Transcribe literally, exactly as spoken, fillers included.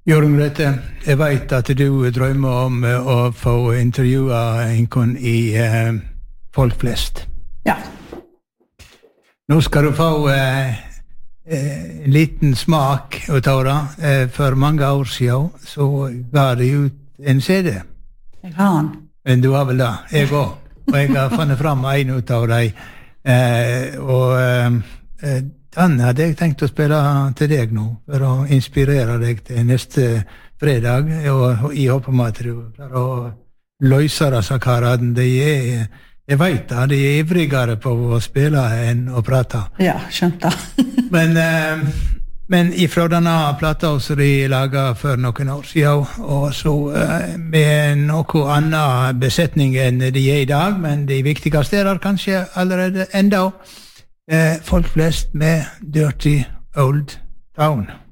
Jørgen Grete, jeg vet at du drømmer om å få intervjue en i eh, Folk flest. Ja. Nå skal du få eh, en liten smak av det. Eh, for mange år siden så ga de ut en C D. Jeg har den. Men du har vel det? Jeg også. Og jeg har funnet frem en ut av dem. Eh, og eh, den hadde jeg tenkt å spille til deg nå, for å inspirere deg til neste fredag, og jeg håper med at du klarer å løse disse karene. De er, jeg vet det, de er ivrigere på å spille enn å prate. Ja, skjønt det. men, eh, men ifra denne plata som de laget for noen år siden, og så eh, med noe annen besetning enn de er i dag, men de viktigste er der kanskje allerede enda. Eh, folk flest med Dirty Old Town.